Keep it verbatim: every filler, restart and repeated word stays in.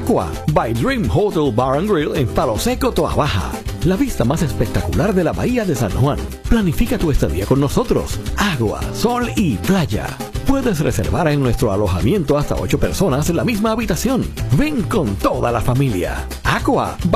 Aqua by Dream Hotel Bar and Grill en Palo Seco, Toa Baja. La vista más espectacular de la bahía de San Juan. Planifica tu estadía con nosotros. Agua, sol y playa. Puedes reservar en nuestro alojamiento hasta ocho personas en la misma habitación. Ven con toda la familia. Aqua